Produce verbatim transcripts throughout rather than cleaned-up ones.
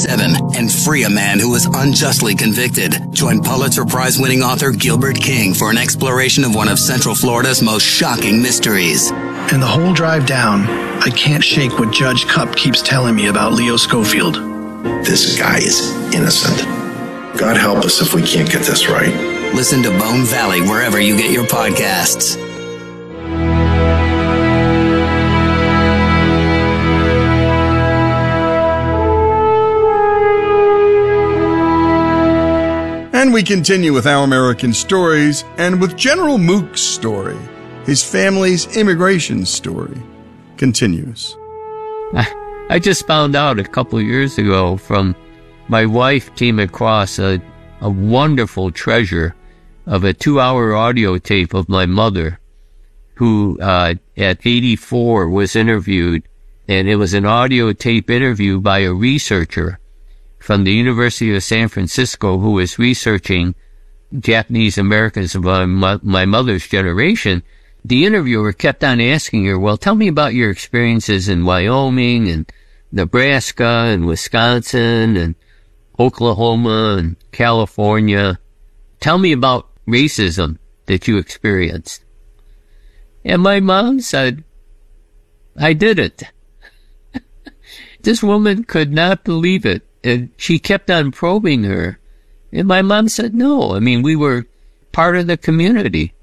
seven and free a man who was unjustly convicted. Join Pulitzer Prize-winning author Gilbert King for an exploration of one of Central Florida's most shocking mysteries. And the whole drive down, I can't shake what Judge Cupp keeps telling me about Leo Schofield. This guy is innocent. God help us if we can't get this right. Listen to Bone Valley wherever you get your podcasts. And we continue with Our American Stories and with General Mook's story. His family's immigration story continues. I just found out a couple of years ago from my wife came across a, a wonderful treasure of a two-hour audio tape of my mother, who uh, at eighty-four was interviewed, and it was an audio tape interview by a researcher from the University of San Francisco who was researching Japanese Americans of my, my mother's generation. The interviewer kept on asking her, well, tell me about your experiences in Wyoming and Nebraska and Wisconsin and Oklahoma and California. Tell me about racism that you experienced. And my mom said, I did it. This woman could not believe it. And she kept on probing her. And my mom said, no, I mean, we were part of the community.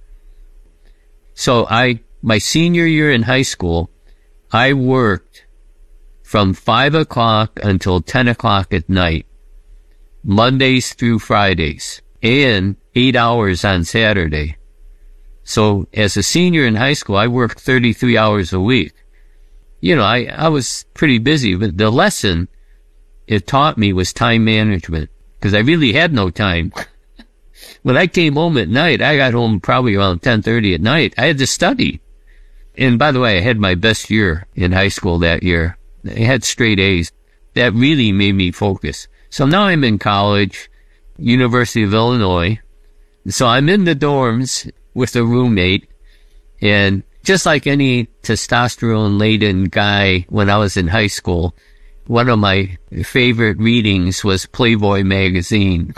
So I, my senior year in high school, I worked from five o'clock until ten o'clock at night, Mondays through Fridays, and eight hours on Saturday. So as a senior in high school, I worked thirty-three hours a week. You know, I, I was pretty busy, but the lesson it taught me was time management, because I really had no time. When I came home at night, I got home probably around ten thirty at night. I had to study. And by the way, I had my best year in high school that year. I had straight A's. That really made me focus. So now I'm in college, University of Illinois. So I'm in the dorms with a roommate. And just like any testosterone-laden guy when I was in high school, one of my favorite readings was Playboy magazine.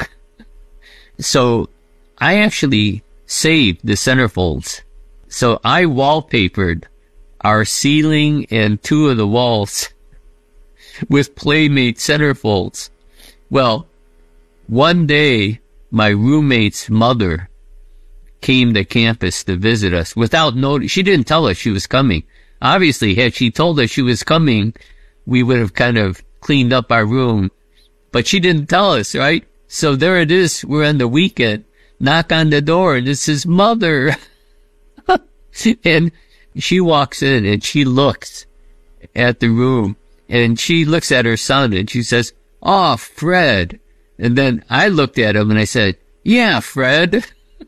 So I actually saved the centerfolds. So I wallpapered our ceiling and two of the walls with Playmate centerfolds. Well, one day my roommate's mother came to campus to visit us without notice. She didn't tell us she was coming. Obviously, had she told us she was coming, we would have kind of cleaned up our room. But she didn't tell us, right? So there it is. We're on the weekend. Knock on the door, and it's his mother. And she walks in, and she looks at the room, and she looks at her son, and she says, "Oh, Fred." And then I looked at him, and I said, "Yeah, Fred."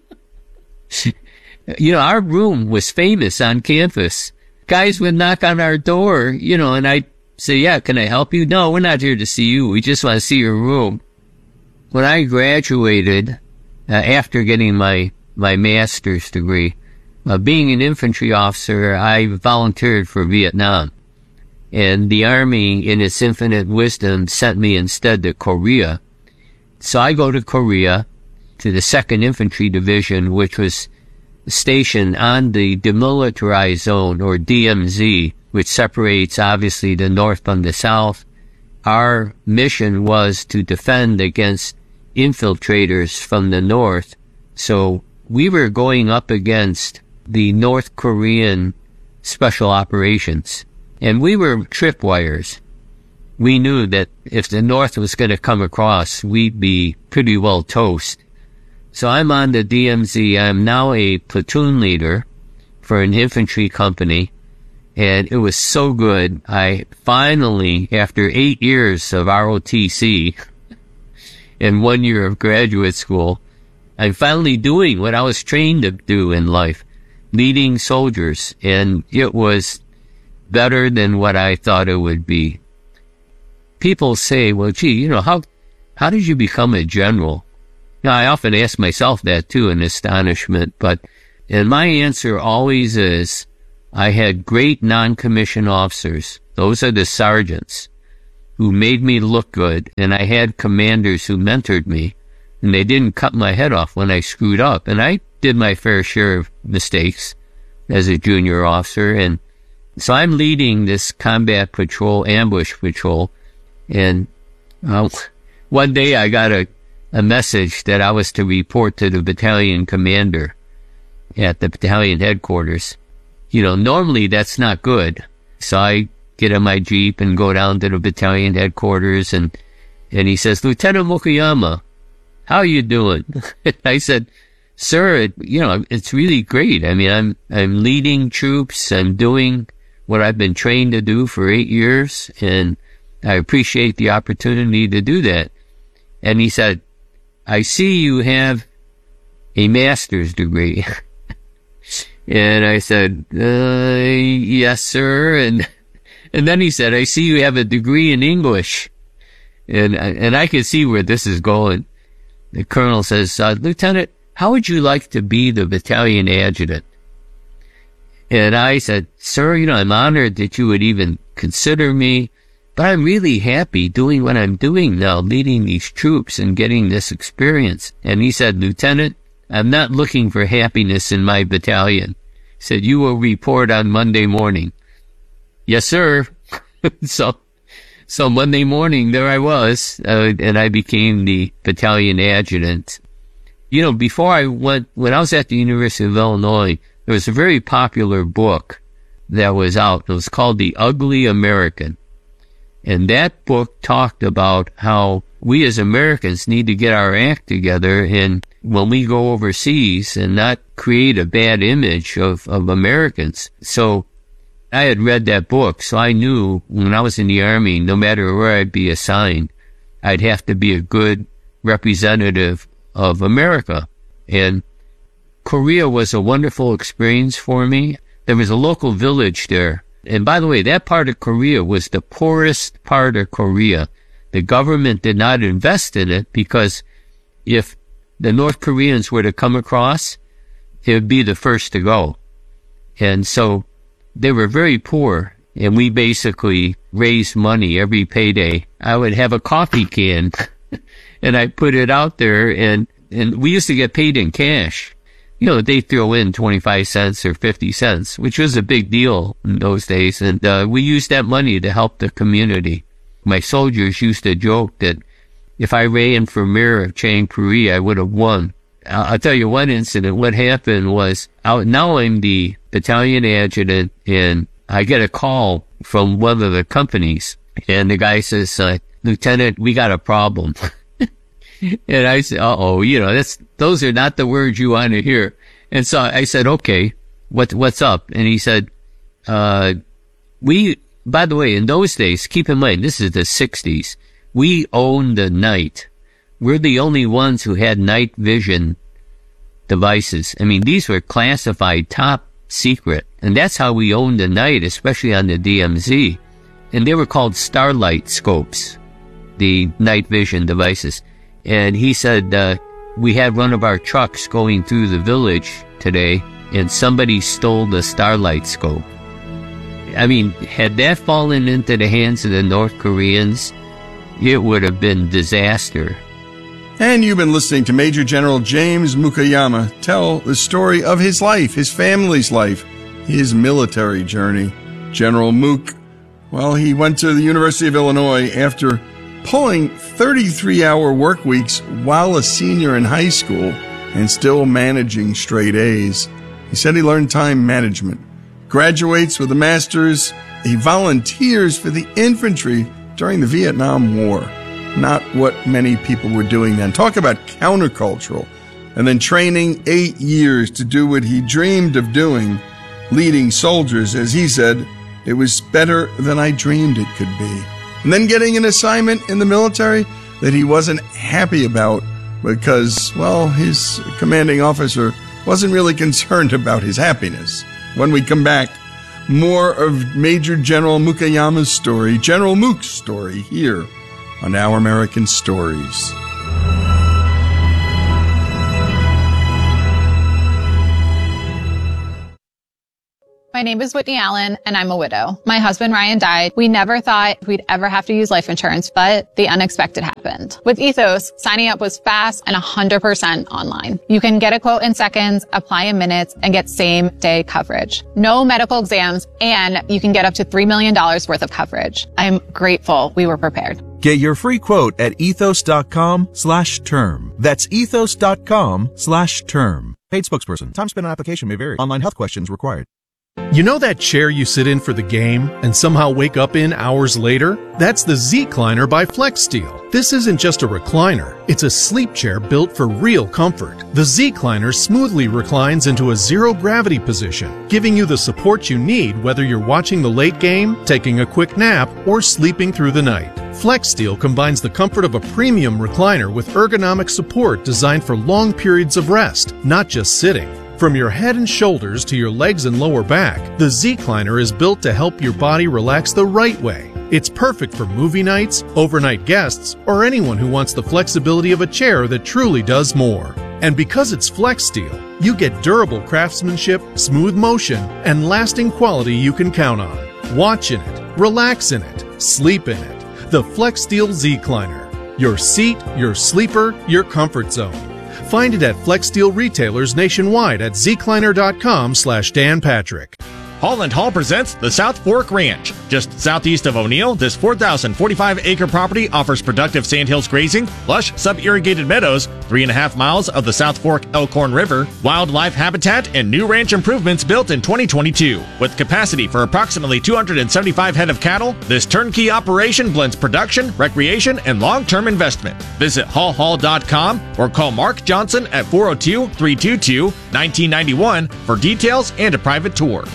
You know, our room was famous on campus. Guys would knock on our door, you know, and I'd say, "Yeah, can I help you?" "No, we're not here to see you. We just want to see your room." When I graduated, uh, after getting my, my master's degree, uh, being an infantry officer, I volunteered for Vietnam. And the Army, in its infinite wisdom, sent me instead to Korea. So I go to Korea, to the second Infantry Division, which was stationed on the Demilitarized Zone, or D M Z, which separates, obviously, the North from the South. Our mission was to defend against infiltrators from the North. So we were going up against the North Korean Special Operations. And we were tripwires. We knew that if the North was going to come across, we'd be pretty well toast. So I'm on the D M Z. I'm now a platoon leader for an infantry company. And it was so good. I finally, after eight years of R O T C and one year of graduate school, I'm finally doing what I was trained to do in life, leading soldiers. And it was better than what I thought it would be. People say, well, gee, you know, how, how did you become a general? Now, I often ask myself that too in astonishment, but, and my answer always is, I had great non-commissioned officers. Those are the sergeants. who made me look good, and I had commanders who mentored me, and they didn't cut my head off when I screwed up. And I did my fair share of mistakes as a junior officer, and so I'm leading this combat patrol, ambush patrol, and uh, one day I got a, a message that I was to report to the battalion commander at the battalion headquarters. You know, normally that's not good. So I get in my Jeep and go down to the battalion headquarters, and and he says, "Lieutenant Mukayama, how are you doing?" I said, "Sir, it, you know, it's really great. I mean, I'm I'm leading troops. I'm doing what I've been trained to do for eight years, and I appreciate the opportunity to do that." And he said, "I see you have a master's degree." And I said, uh, "Yes, sir." And and then he said, "I see you have a degree in English." And and I could see where this is going. The colonel says, uh, "Lieutenant, how would you like to be the battalion adjutant?" And I said, "Sir, you know, I'm honored that you would even consider me, but I'm really happy doing what I'm doing now, leading these troops and getting this experience." And he said, "Lieutenant, I'm not looking for happiness in my battalion." He said, "You will report on Monday morning." Yes, sir. so, so Monday morning, there I was, uh, and I became the battalion adjutant. You know, before I went, when I was at the University of Illinois, there was a very popular book that was out. It was called The Ugly American. And that book talked about how we as Americans need to get our act together, and when we go overseas and not create a bad image of, of Americans. So I had read that book, so I knew when I was in the Army, no matter where I'd be assigned, I'd have to be a good representative of America. And Korea was a wonderful experience for me. There was a local village there. And by the way, that part of Korea was the poorest part of Korea. The government did not invest in it because if the North Koreans were to come across, it would be the first to go. And so they were very poor, and we basically raised money every payday. I would have a coffee can, and I put it out there, and, and we used to get paid in cash. You know, they throw in twenty-five cents or fifty cents, which was a big deal in those days, and uh, we used that money to help the community. My soldiers used to joke that if I ran for mayor of Chiang Puri, I would have won. I'll tell you one incident. What happened was, I, now I'm the battalion adjutant, and I get a call from one of the companies, and the guy says, uh, "Lieutenant, we got a problem." And I said, "Uh-oh, you know, that's, those are not the words you want to hear." And so I said, "Okay, what, what's up?" And he said, uh, we, by the way, in those days, keep in mind, this is the sixties, we owned the night. We're the only ones who had night vision devices. I mean, these were classified, top secret. And that's how we owned the night, especially on the D M Z. And they were called starlight scopes, the night vision devices. And he said, uh, we had one of our trucks going through the village today, and somebody stole the starlight scope. I mean, had that fallen into the hands of the North Koreans, it would have been disaster. And you've been listening to Major General James Mukayama tell the story of his life, his family's life, his military journey. General Mook, well, he went to the University of Illinois after pulling thirty-three hour work weeks while a senior in high school and still managing straight A's. He said he learned time management. Graduates with a master's. He volunteers for the infantry during the Vietnam War. Not what many people were doing then. Talk about countercultural. And then training eight years to do what he dreamed of doing, leading soldiers. As he said, it was better than I dreamed it could be. And then getting an assignment in the military that he wasn't happy about because, well, his commanding officer wasn't really concerned about his happiness. When we come back, more of Major General Mukayama's story, General Mook's story, here on Our American Stories. My name is Whitney Allen, and I'm a widow. My husband, Ryan, died. We never thought we'd ever have to use life insurance, but the unexpected happened. With Ethos, signing up was fast and one hundred percent online. You can get a quote in seconds, apply in minutes, and get same-day coverage. No medical exams, and you can get up to three million dollars worth of coverage. I'm grateful we were prepared. Get your free quote at ethos.com slash term. That's ethos.com slash term. Paid spokesperson. Time spent on application may vary. Online health questions required. You know that chair you sit in for the game and somehow wake up in hours later? That's the Z-Cliner by FlexSteel. This isn't just a recliner. It's a sleep chair built for real comfort. The Z-Cliner smoothly reclines into a zero-gravity position, giving you the support you need whether you're watching the late game, taking a quick nap, or sleeping through the night. FlexSteel combines the comfort of a premium recliner with ergonomic support designed for long periods of rest, not just sitting. From your head and shoulders to your legs and lower back, the Z-Cliner is built to help your body relax the right way. It's perfect for movie nights, overnight guests, or anyone who wants the flexibility of a chair that truly does more. And because it's FlexSteel, you get durable craftsmanship, smooth motion, and lasting quality you can count on. Watch in it, relax in it, sleep in it. The FlexSteel Z-Cliner. Your seat, your sleeper, your comfort zone. Find it at FlexSteel retailers nationwide at zcliner.com slash Dan Patrick. Holland Hall presents the South Fork Ranch. Just southeast of O'Neill, this four thousand forty-five acre property offers productive sandhills grazing, lush sub-irrigated meadows, three and a half miles of the South Fork Elkhorn River, wildlife habitat, and new ranch improvements built in twenty twenty-two. With capacity for approximately two hundred seventy-five head of cattle, this turnkey operation blends production, recreation, and long-term investment. Visit hall hall dot com or call Mark Johnson at four oh two, three two two, one nine nine one for details and a private tour.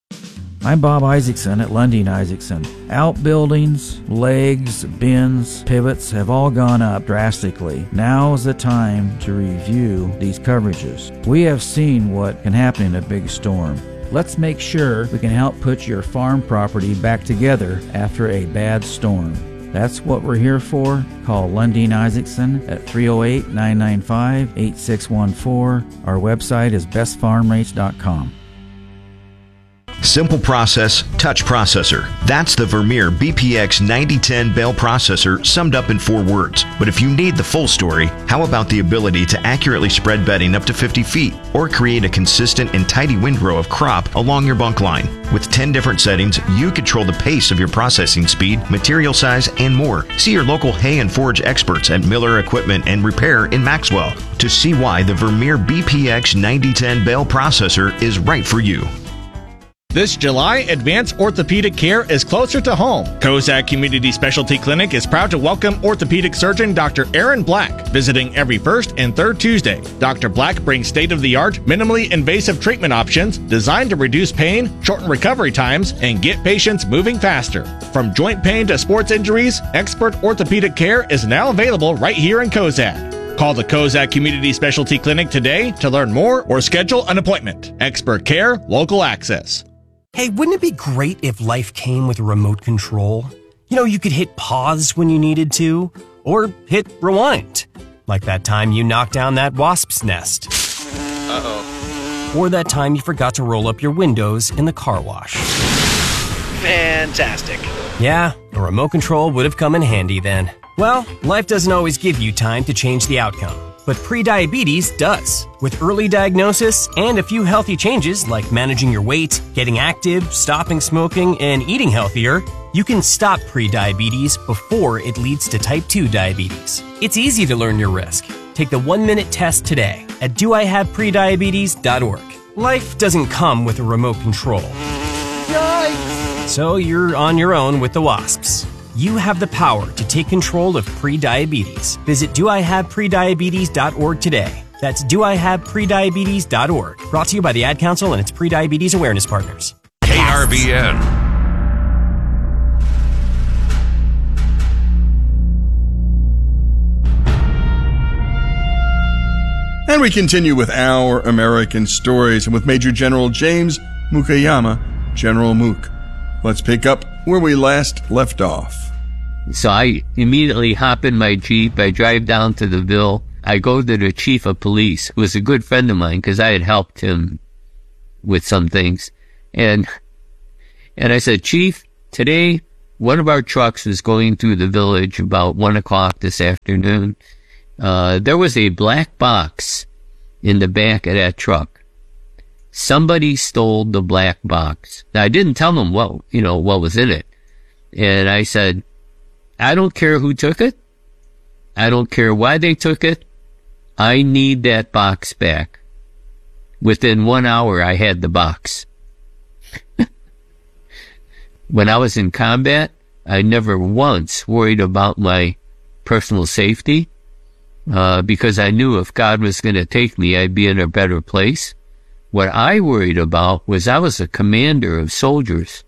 I'm Bob Isaacson at Lundin Isaacson. Outbuildings, legs, bins, pivots have all gone up drastically. Now is the time to review these coverages. We have seen what can happen in a big storm. Let's make sure we can help put your farm property back together after a bad storm. That's what we're here for. Call Lundin Isaacson at three oh eight, nine nine five, eight six one four. Our website is best farm rates dot com. Simple process, touch processor. That's the Vermeer B P X ninety ten bale processor summed up in four words. But if you need the full story, how about the ability to accurately spread bedding up to fifty feet or create a consistent and tidy windrow of crop along your bunk line? With ten different settings, you control the pace of your processing speed, material size, and more. See your local hay and forage experts at Miller Equipment and Repair in Maxwell to see why the Vermeer B P X ninety ten bale processor is right for you. This July, advanced orthopedic care is closer to home. Kozak Community Specialty Clinic is proud to welcome orthopedic surgeon Doctor Aaron Black, visiting every first and third Tuesday. Doctor Black brings state-of-the-art, minimally invasive treatment options designed to reduce pain, shorten recovery times, and get patients moving faster. From joint pain to sports injuries, expert orthopedic care is now available right here in Kozak. Call the Kozak Community Specialty Clinic today to learn more or schedule an appointment. Expert care, local access. Hey, wouldn't it be great if life came with a remote control? You know, you could hit pause when you needed to, or hit rewind. Like that time you knocked down that wasp's nest. Uh-oh. Or that time you forgot to roll up your windows in the car wash. Fantastic. Yeah, a remote control would have come in handy then. Well, life doesn't always give you time to change the outcome. But prediabetes does. With early diagnosis and a few healthy changes like managing your weight, getting active, stopping smoking, and eating healthier, you can stop prediabetes before it leads to type two diabetes. It's easy to learn your risk. Take the one-minute test today at do I have prediabetes dot org. Life doesn't come with a remote control. Yikes! So you're on your own with the wasps. You have the power to take control of prediabetes. Visit do I have prediabetes dot org today. That's do I have prediabetes dot org. Brought to you by the Ad Council and its Prediabetes Awareness Partners. K R V N. And we continue with our American stories and with Major General James Mukayama, General Mook. Let's pick up where we last left off. So I immediately hop in my Jeep. I drive down to the Ville. I go to the chief of police, who was a good friend of mine because I had helped him with some things. And, and I said, Chief, today, one of our trucks was going through the village about one o'clock this afternoon. Uh, there was a black box in the back of that truck. Somebody stole the black box. Now, I didn't tell them what, you know, what was in it. And I said, I don't care who took it. I don't care why they took it. I need that box back. Within one hour, I had the box. When I was in combat, I never once worried about my personal safety, uh, because I knew if God was going to take me, I'd be in a better place. What I worried about was I was a commander of soldiers,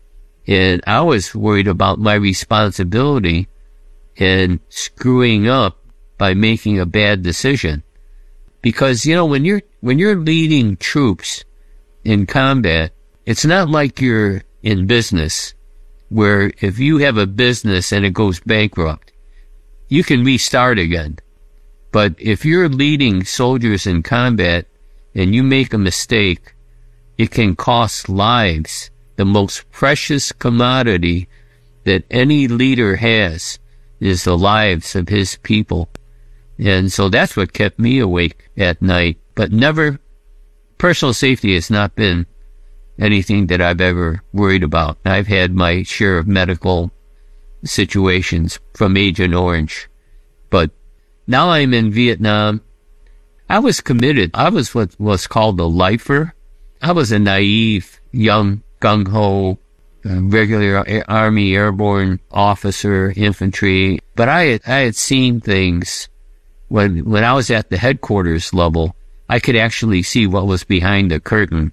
and I was worried about my responsibility and screwing up by making a bad decision. Because, you know, when you're, when you're leading troops in combat, it's not like you're in business, where if you have a business and it goes bankrupt, you can restart again. But if you're leading soldiers in combat and you make a mistake, it can cost lives. The most precious commodity that any leader has is the lives of his people. And so that's what kept me awake at night. But never, personal safety has not been anything that I've ever worried about. I've had my share of medical situations from Agent Orange. But now I'm in Vietnam. I was committed. I was what was called a lifer. I was a naive, young, gung-ho, uh, regular Army airborne officer, infantry. But I had, I had seen things when, when I was at the headquarters level. I could actually see what was behind the curtain.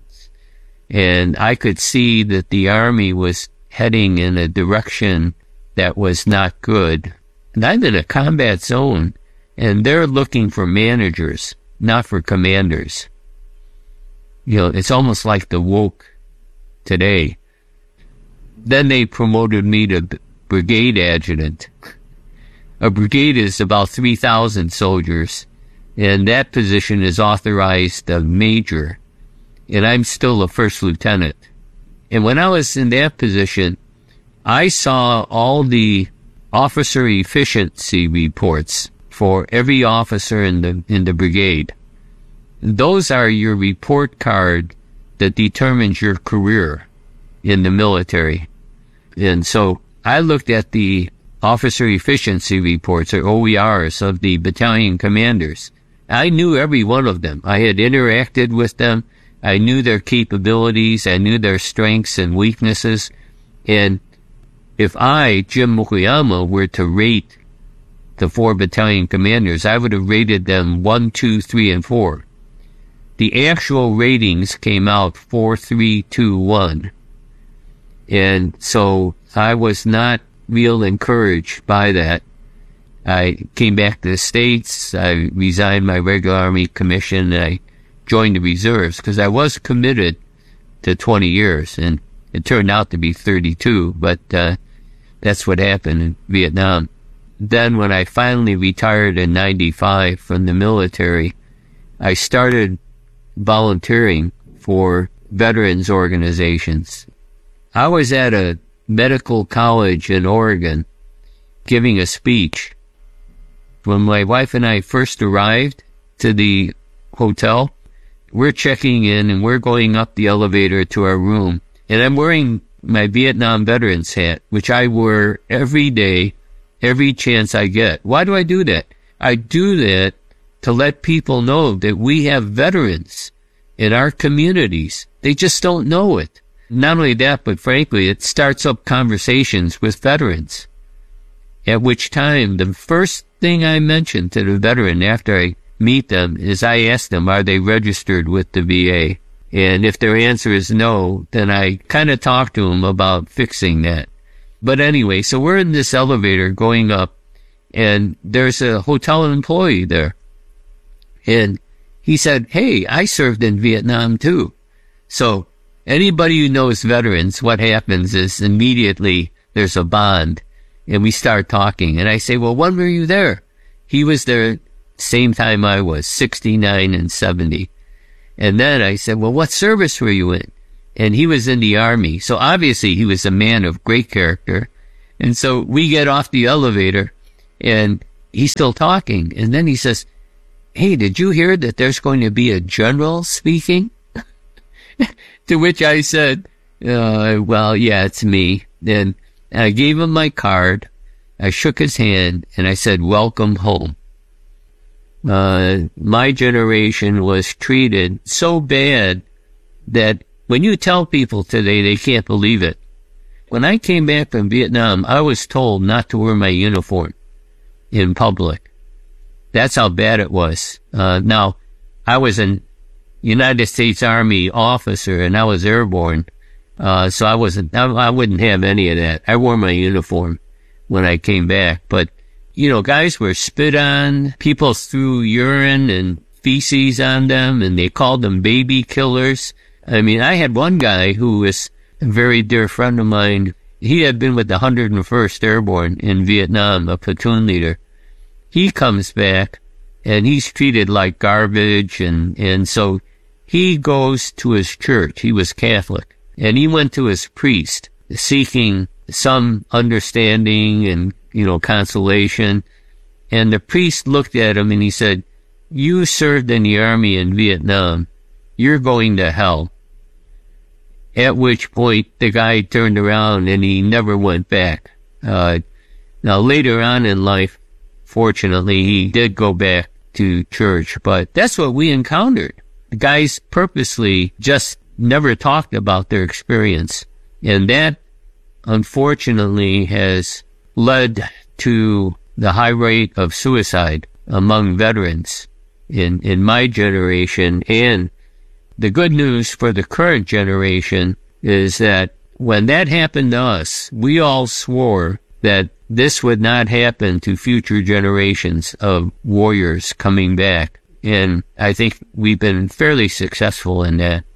And I could see that the Army was heading in a direction that was not good. And I'm in a combat zone, and they're looking for managers, not for commanders. You know, it's almost like the woke today. Then they promoted me to brigade adjutant. A brigade is about three thousand soldiers, and that position is authorized a major. And I'm still a first lieutenant. And when I was in that position, I saw all the officer efficiency reports for every officer in the in the brigade. Those are your report card that determines your career in the military. And so I looked at the officer efficiency reports, or O E Rs, of the battalion commanders. I knew every one of them. I had interacted with them. I knew their capabilities, I knew their strengths and weaknesses, and if I, Jim Mukuyama, were to rate the four battalion commanders, I would have rated them one, two, three, and four. The actual ratings came out four, three, two, one, and so I was not real encouraged by that. I came back to the States, I resigned my regular Army commission, and I joined the reserves because I was committed to twenty years, and it turned out to be thirty-two, but uh, that's what happened in Vietnam. Then when I finally retired in ninety-five from the military, I started volunteering for veterans organizations. I was at a medical college in Oregon giving a speech. When my wife and I first arrived to the hotel, we're checking in and we're going up the elevator to our room. And I'm wearing my Vietnam veterans hat, which I wear every day, every chance I get. Why do I do that? I do that to let people know that we have veterans in our communities. They just don't know it. Not only that, but frankly, it starts up conversations with veterans. At which time, the first thing I mention to the veteran after I meet them is I ask them, are they registered with the V A? And if their answer is no, then I kind of talk to them about fixing that. But anyway, so we're in this elevator going up, and there's a hotel employee there. And he said, hey, I served in Vietnam too. So anybody who knows veterans, what happens is immediately there's a bond, and we start talking. And I say, well, when were you there? He was there same time I was, sixty-nine and seventy. And then I said, well, what service were you in? and he was in the Army. So obviously he was a man of great character. And so we get off the elevator, and he's still talking. And then he says, "Hey, did you hear that there's going to be a general speaking?" To which I said, uh, well, yeah, it's me. Then I gave him my card. I shook his hand, and I said, "Welcome home." Uh, my generation was treated so bad that when you tell people today, they can't believe it. When I came back from Vietnam, I was told not to wear my uniform in public. That's how bad it was. Uh, now, I was an United States Army officer, and I was airborne, uh, so I wasn't, I, I wouldn't have any of that. I wore my uniform when I came back, but you know, guys were spit on, people threw urine and feces on them, and they called them baby killers. I mean, I had one guy who was a very dear friend of mine. He had been with the one hundred first Airborne in Vietnam, a platoon leader. He comes back, and he's treated like garbage, and, and so he goes to his church. He was Catholic, and he went to his priest seeking some understanding and, you know, consolation. And the priest looked at him and he said, "You served in the Army in Vietnam. You're going to hell." At which point the guy turned around and he never went back. Uh, now later on in life, fortunately, he did go back to church, but that's what we encountered. The guys purposely just never talked about their experience. And that, unfortunately, has led to the high rate of suicide among veterans in, in my generation. And the good news for the current generation is that when that happened to us, we all swore that this would not happen to future generations of warriors coming back. And I think we've been fairly successful in that.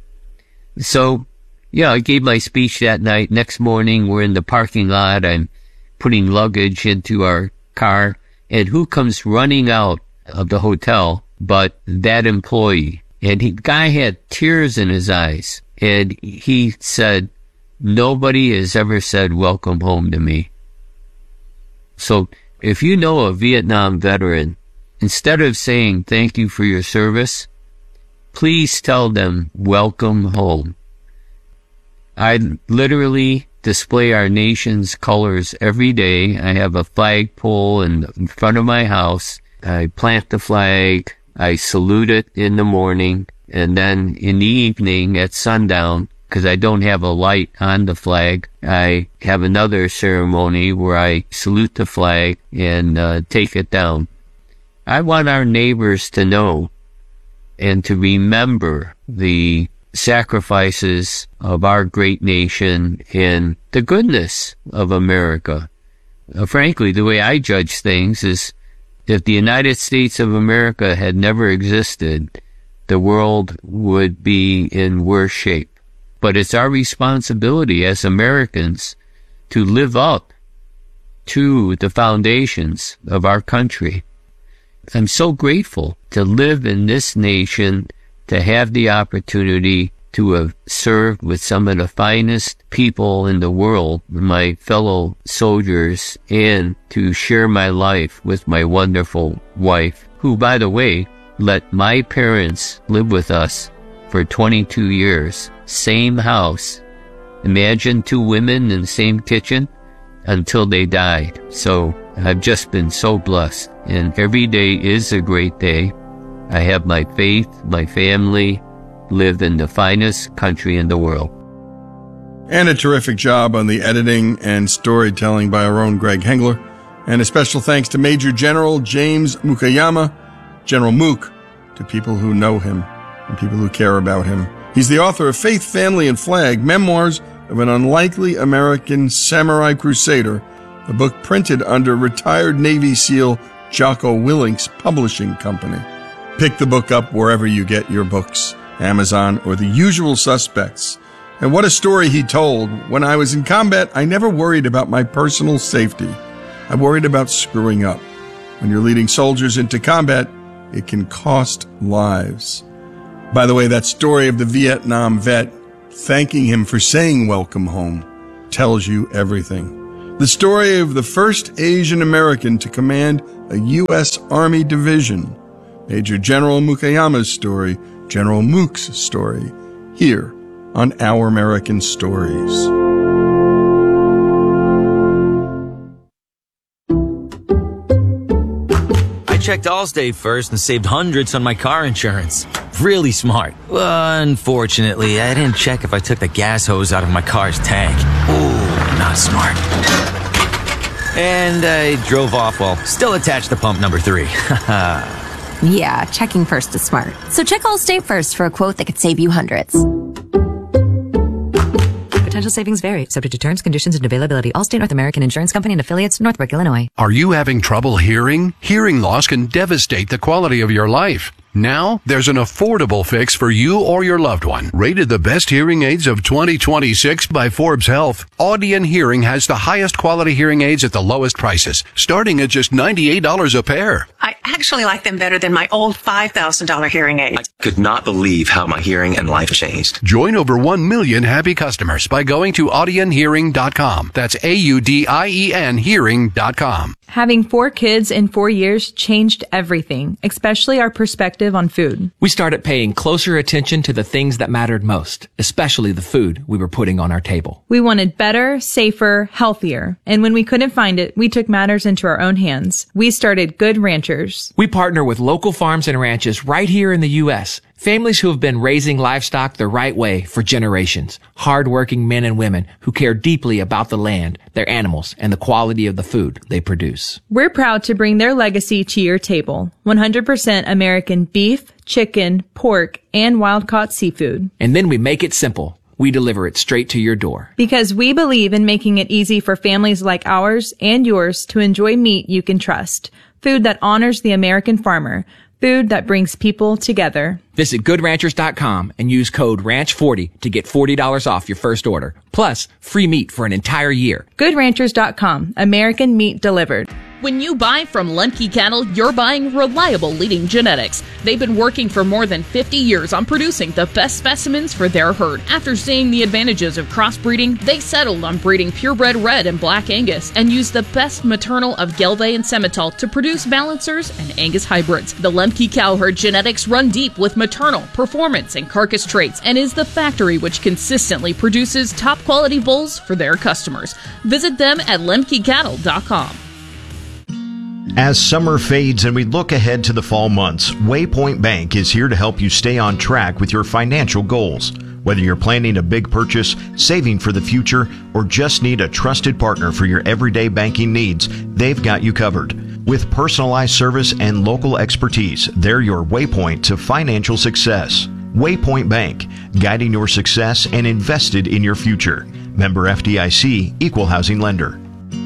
So, yeah, I gave my speech that night. Next morning, we're in the parking lot. I'm putting luggage into our car, and who comes running out of the hotel but that employee? And the guy had tears in his eyes, and he said, "Nobody has ever said welcome home to me." So if you know a Vietnam veteran, instead of saying thank you for your service, please tell them welcome home. I literally display our nation's colors every day. I have a flagpole in, in front of my house. I plant the flag. I salute it in the morning. And then in the evening at sundown, because I don't have a light on the flag, I have another ceremony where I salute the flag and uh, take it down. I want our neighbors to know and to remember the sacrifices of our great nation and the goodness of America. Uh, frankly, the way I judge things is if the United States of America had never existed, the world would be in worse shape. But it's our responsibility as Americans to live up to the foundations of our country. I'm so grateful to live in this nation, to have the opportunity to have served with some of the finest people in the world, my fellow soldiers, and to share my life with my wonderful wife, who, by the way, let my parents live with us for twenty-two years. Same house. Imagine two women in the same kitchen until they died. So I've just been so blessed. And every day is a great day. I have my faith, my family, live in the finest country in the world. And a terrific job on the editing and storytelling by our own Greg Hengler. And a special thanks to Major General James Mukayama, General Mook, to people who know him and people who care about him. He's the author of Faith, Family, and Flag, Memoirs of an Unlikely American Samurai Crusader, a book printed under retired Navy SEAL Jocko Willink's publishing company. Pick the book up wherever you get your books, Amazon or the usual suspects. And what a story he told. When I was in combat, I never worried about my personal safety. I worried about screwing up. When you're leading soldiers into combat, it can cost lives. By the way, that story of the Vietnam vet thanking him for saying welcome home tells you everything. The story of the first Asian American to command a U S Army division. Major General Mukayama's story, General Mook's story, here on Our American Stories. I checked Allstate first and saved hundreds on my car insurance. Really smart. Unfortunately, I didn't check if I took the gas hose out of my car's tank. Ooh, not smart. And I drove off while still attached to pump number three. Yeah, checking first is smart. So check Allstate first for a quote that could save you hundreds. Potential savings vary, subject to terms, conditions, and availability. Allstate North American Insurance Company and affiliates, Northbrook, Illinois. Are you having trouble hearing? Hearing loss can devastate the quality of your life. Now, there's an affordable fix for you or your loved one. Rated the best hearing aids of twenty twenty-six by Forbes Health, Audion Hearing has the highest quality hearing aids at the lowest prices, starting at just ninety-eight dollars a pair. I actually like them better than my old five thousand dollars hearing aid. I could not believe how my hearing and life changed. Join over one million happy customers by going to audion hearing dot com. That's A U D I E N hearing dot com. Having four kids in four years changed everything, especially our perspective on food. We started paying closer attention to the things that mattered most, especially the food we were putting on our table. We wanted better, safer, healthier. And when we couldn't find it, we took matters into our own hands. We started Good Ranchers. We partner with local farms and ranches right here in the U S Families who have been raising livestock the right way for generations. Hard-working men and women who care deeply about the land, their animals, and the quality of the food they produce. We're proud to bring their legacy to your table. one hundred percent American beef, chicken, pork, and wild-caught seafood. And then we make it simple. We deliver it straight to your door. Because we believe in making it easy for families like ours and yours to enjoy meat you can trust. Food that honors the American farmer. Food that brings people together. Visit good ranchers dot com and use code ranch forty to get forty dollars off your first order. Plus, free meat for an entire year. good ranchers dot com. American meat delivered. When you buy from Lemke Cattle, you're buying reliable leading genetics. They've been working for more than fifty years on producing the best specimens for their herd. After seeing the advantages of crossbreeding, they settled on breeding purebred red and black Angus and used the best maternal of Gelbvieh and Simmental to produce balancers and Angus hybrids. The Lemke cow herd genetics run deep with maternal, performance, and carcass traits and is the factory which consistently produces top quality bulls for their customers. Visit them at lemke cattle dot com. As summer fades and we look ahead to the fall months, Waypoint Bank is here to help you stay on track with your financial goals. Whether you're planning a big purchase, saving for the future, or just need a trusted partner for your everyday banking needs, they've got you covered. With personalized service and local expertise, they're your waypoint to financial success. Waypoint Bank, guiding your success and invested in your future. Member F D I C, Equal Housing Lender.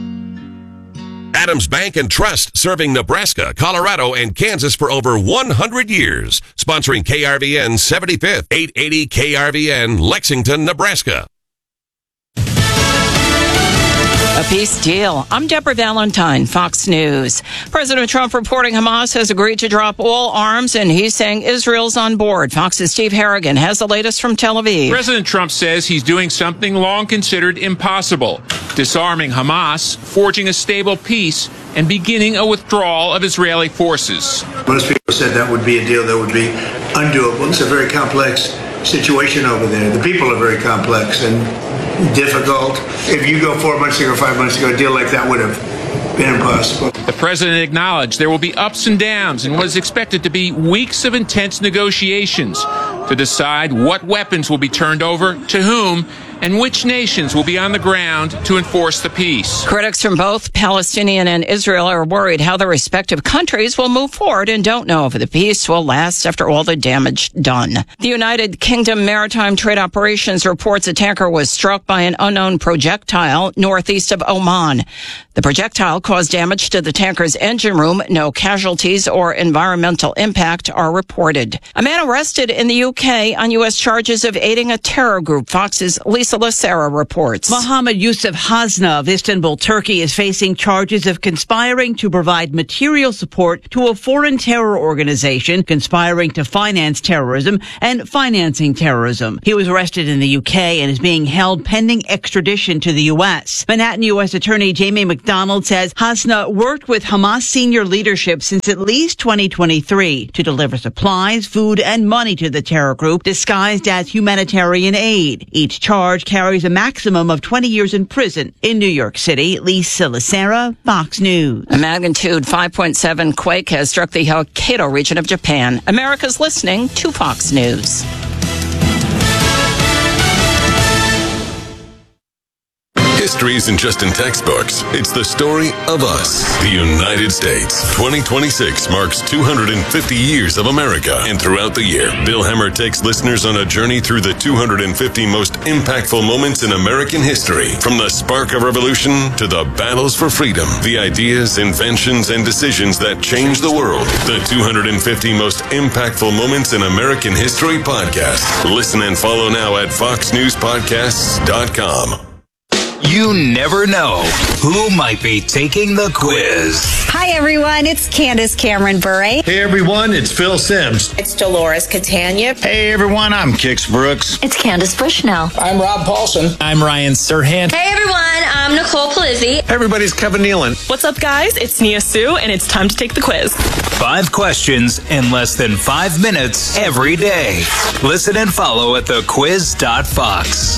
Adams Bank and Trust, serving Nebraska, Colorado, and Kansas for over one hundred years. Sponsoring K R V N seventy-fifth, eight eighty K R V N, Lexington, Nebraska. A peace deal. I'm Deborah Valentine, Fox News. President Trump reporting Hamas has agreed to drop all arms, and he's saying Israel's on board. Fox's Steve Harrigan has the latest from Tel Aviv. President Trump says he's doing something long considered impossible, disarming Hamas, forging a stable peace, and beginning a withdrawal of Israeli forces. Most people said that would be a deal that would be undoable. It's a very complex situation over there. The people are very complex and difficult. If you go four months ago, five months ago, a deal like that would have been impossible. The president acknowledged there will be ups and downs in what is expected to be weeks of intense negotiations to decide what weapons will be turned over to whom and which nations will be on the ground to enforce the peace. Critics from both Palestinian and Israel are worried how their respective countries will move forward and don't know if the peace will last after all the damage done. The United Kingdom Maritime Trade Operations reports a tanker was struck by an unknown projectile northeast of Oman. The The projectile caused damage to the tanker's engine room. No casualties or environmental impact are reported. A man arrested in the U K on U S charges of aiding a terror group. Fox's Lisa Lacera reports. Mohammed Yusuf Hasna of Istanbul, Turkey, is facing charges of conspiring to provide material support to a foreign terror organization, conspiring to finance terrorism, and financing terrorism. He was arrested in the U K and is being held pending extradition to the U S. Manhattan U S Attorney Jamie McDonald says Hasna worked with Hamas senior leadership since at least twenty twenty-three to deliver supplies, food, and money to the terror group disguised as humanitarian aid. Each charge carries a maximum of twenty years in prison. In New York City, Lisa Lacera, Fox News. A magnitude five point seven quake has struck the Hokkaido region of Japan. America's listening to Fox News. History isn't just in textbooks. It's the story of us, the United States. twenty twenty-six marks two hundred fifty years of America. And throughout the year, Bill Hemmer takes listeners on a journey through the two hundred fifty most impactful moments in American history. From the spark of revolution to the battles for freedom, the ideas, inventions, and decisions that changed the world. The two hundred fifty most impactful moments in American history podcast. Listen and follow now at fox news podcasts dot com. You never know who might be taking the quiz. Hi, everyone. It's Candace Cameron Bure. Hey, everyone. It's Phil Sims. It's Dolores Catania. Hey, everyone. I'm Kix Brooks. It's Candace Bushnell. I'm Rob Paulson. I'm Ryan Serhant. Hey, everyone. I'm Nicole Palizzi. Hey, everybody's Kevin Nealon. What's up, guys? It's Nia Sue, and it's time to take the quiz. Five questions in less than five minutes every day. Listen and follow at the quiz dot fox.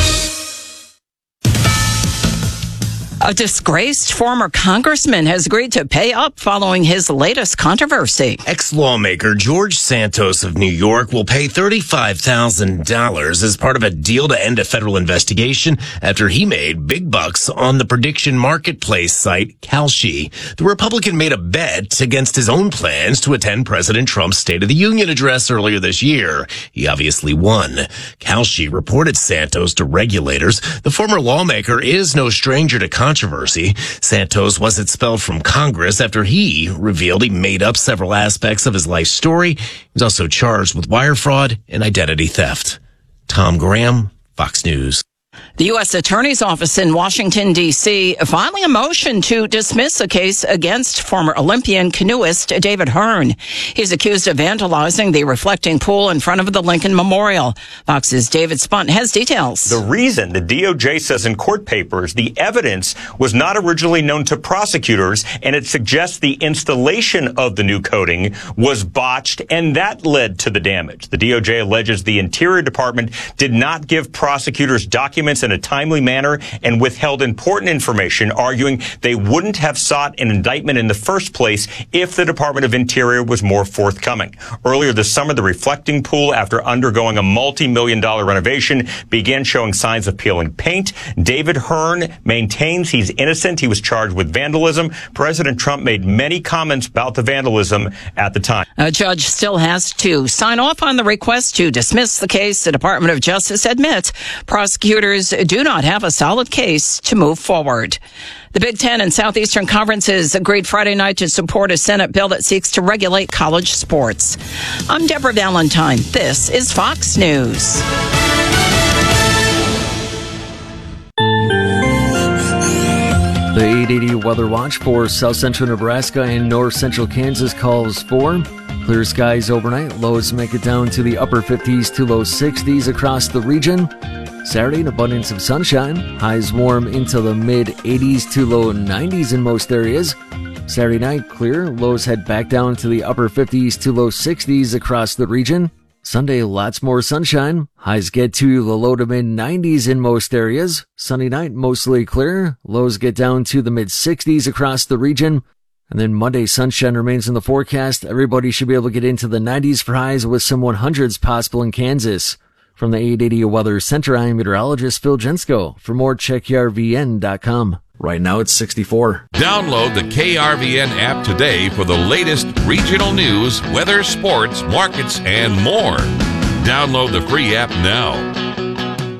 A disgraced former congressman has agreed to pay up following his latest controversy. Ex-lawmaker George Santos of New York will pay thirty-five thousand dollars as part of a deal to end a federal investigation after he made big bucks on the prediction marketplace site Kalshi. The Republican made a bet against his own plans to attend President Trump's State of the Union address earlier this year. He obviously won. Kalshi reported Santos to regulators. The former lawmaker is no stranger to controversy. Controversy. Santos was expelled from Congress after he revealed he made up several aspects of his life story. He was also charged with wire fraud and identity theft. Tom Graham, Fox News. The U S Attorney's Office in Washington, D C filing a motion to dismiss a case against former Olympian canoeist David Hearn. He's accused of vandalizing the reflecting pool in front of the Lincoln Memorial. Fox's David Spunt has details. The reason, the D O J says in court papers, the evidence was not originally known to prosecutors, and it suggests the installation of the new coating was botched, and that led to the damage. The D O J alleges the Interior Department did not give prosecutors documents in a timely manner and withheld important information, arguing they wouldn't have sought an indictment in the first place if the Department of Interior was more forthcoming. Earlier this summer, the reflecting pool, after undergoing a multi-million dollar renovation, began showing signs of peeling paint. David Hearn maintains he's innocent. He was charged with vandalism. President Trump made many comments about the vandalism at the time. A judge still has to sign off on the request to dismiss the case. The Department of Justice admits prosecutors do not have a solid case to move forward. The Big Ten and Southeastern Conferences agreed Friday night to support a Senate bill that seeks to regulate college sports. I'm Deborah Valentine. This is Fox News. The eight eighty Weather Watch for south central Nebraska and north central Kansas calls for clear skies overnight. Lows make it down to the upper fifties to low sixties across the region. Saturday, an abundance of sunshine. Highs warm into the mid eighties to low nineties in most areas. Saturday night, clear. Lows head back down to the upper fifties to low sixties across the region. Sunday, lots more sunshine. Highs get to the low to mid nineties in most areas. Sunday night, mostly clear. Lows get down to the mid sixties across the region. And then Monday, sunshine remains in the forecast. Everybody should be able to get into the nineties for highs with some hundreds possible in Kansas. From the eight eighty Weather Center, I'm meteorologist Phil Jensko. For more, check K R V N dot com. Right now it's sixty-four. Download the K R V N app today for the latest regional news, weather, sports, markets, and more. Download the free app now.